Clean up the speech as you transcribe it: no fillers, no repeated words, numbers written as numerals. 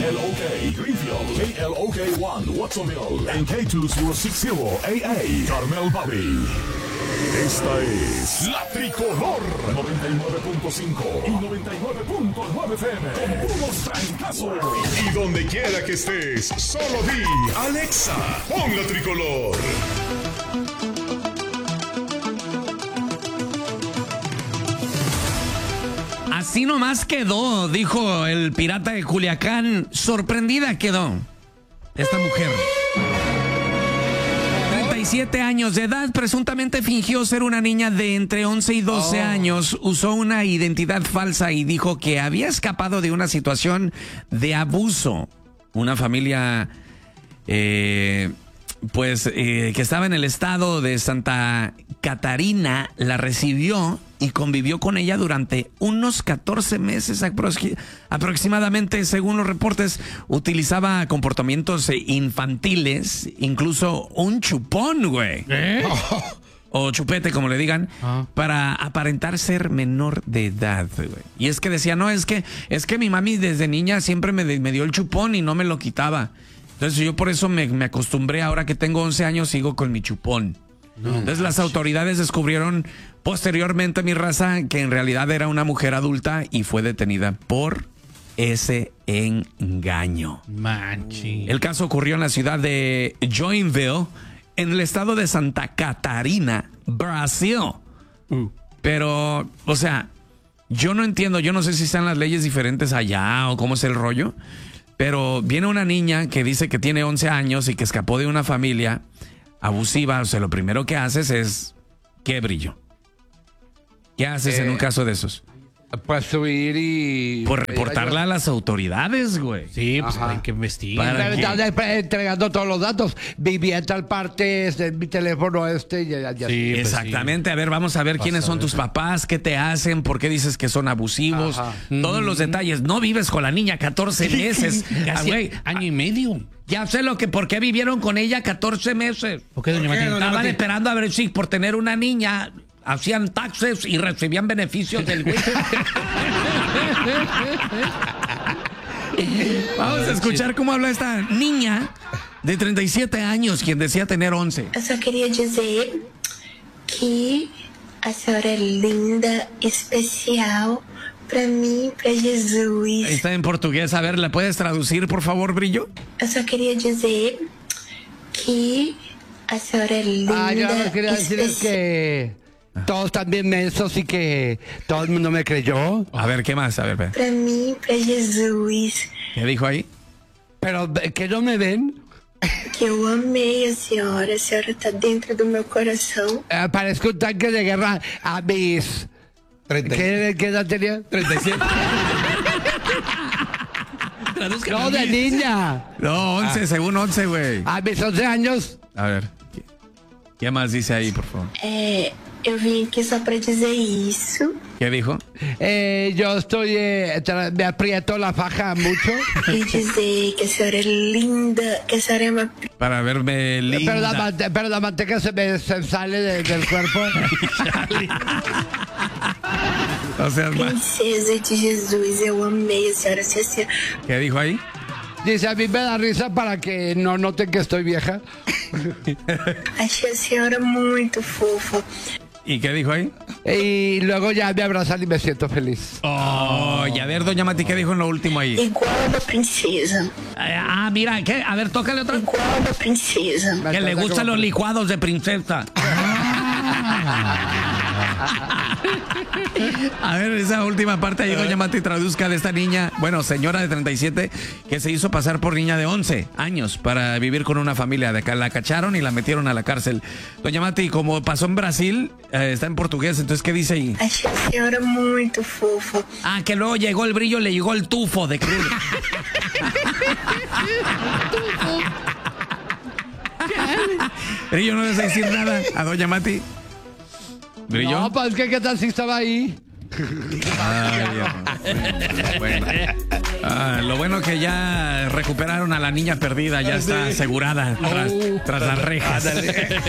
KLOK Greenfield, KLOK 1 Watsonville, en K260 AA Carmel Valley. Esta es La Tricolor 99.5 y 99.9 FM. Con puros trancazos. Y donde quiera que estés, solo di Alexa, pon La Tricolor. Así nomás quedó, dijo el pirata de Culiacán. Sorprendida quedó esta mujer. 37 años de edad, presuntamente fingió ser una niña de entre 11 y 12 años. Usó una identidad falsa y dijo que había escapado de una situación de abuso. Una familia que estaba en el estado de Santa Catarina la recibió y convivió con ella durante unos 14 meses aproximadamente. Según los reportes, utilizaba comportamientos infantiles, incluso un chupón, güey. O chupete, como le digan, para aparentar ser menor de edad, güey. Y es que decía, no, es que mi mami desde niña siempre me dio el chupón y no me lo quitaba. Entonces yo por eso me acostumbré, ahora que tengo 11 años sigo con mi chupón. Entonces las autoridades descubrieron posteriormente, mi raza, que en realidad era una mujer adulta y fue detenida por ese engaño. Manchi. El caso ocurrió en la ciudad de Joinville, en el estado de Santa Catarina, Brasil. Pero, o sea, yo no entiendo, yo no sé si están las leyes diferentes allá o cómo es el rollo, pero viene una niña que dice que tiene 11 años y que escapó de una familia abusiva. O sea, lo primero que haces es, ¿qué, Brillo? ¿Qué haces en un caso de esos? Pues subir y... Por reportarla a las autoridades, güey. Sí, pues hay que investigar. Estás entregando todos los datos. Viví en tal parte, mi teléfono ya. Sí, pues exactamente. A ver, vamos a ver quiénes son tus papás, qué te hacen, por qué dices que son abusivos. Todos los detalles. No vives con la niña 14 meses. Casi año y medio. Ya sé por qué vivieron con ella 14 meses. ¿Por qué, doña Mati? Estaban esperando a ver si por tener una niña hacían taxes y recibían beneficios del güey. Vamos a escuchar cómo habla esta niña de 37 años, quien decía tener 11. Eu só queria dizer que a senhora é linda, especial, pra mí, pra Jesus. Está en portugués. A ver, ¿la puedes traducir, por favor, Brillo? Eu só queria dizer que a senhora é linda, Yo lo que quería decir es que todos están bien mensos y que todo el mundo me creyó. A ver, ¿qué más? A ver, pra mí, pra Jesus. ¿qué dijo ahí? Pero que no me ven. Que eu amei a senhora tá dentro do meu coração. Parezco un tanque de guerra a mis... 30. ¿Qué edad tenía? 37. No, de niña. No, 11, según 11, güey. A mis 11 años. A ver, ¿qué más dice ahí, por favor? Eu vim aqui só pra dizer isso. ¿Qué dijo? Yo estoy... me aprieto la faja mucho. E dizer que a senhora é linda, que a senhora é uma Para verme linda. Pero la manteca se sale del cuerpo. O sea, princesa de Jesus. Eu amei a senhora. ¿qué dijo ahí? Dice, a mí me da risa para que no noten que estoy vieja. Achei a senhora muito fofa. ¿Y qué dijo ahí? Y luego ya me abrazan y me siento feliz. Oh, y a ver, doña Mati, ¿qué dijo en lo último ahí? Igual a uma princesa. Mira, ¿qué? A ver, tócale otra. Igual a uma princesa. Que le gustan los licuados de princesa. A ver, esa última parte ahí, doña Mati, traduzca de esta niña, bueno, señora de 37, que se hizo pasar por niña de 11 años para vivir con una familia. De acá la cacharon y la metieron a la cárcel. Doña Mati, como pasó en Brasil, está en portugués, entonces, ¿qué dice ahí? Achei a senhora muito fofa. Que luego llegó el Brillo, le llegó el tufo de cruz. Brillo, no les a decir nada a doña Mati. ¿Brillo? No, pues ¿qué tal si estaba ahí? Bueno. Lo bueno que ya recuperaron a la niña perdida, ya está asegurada tras las rejas.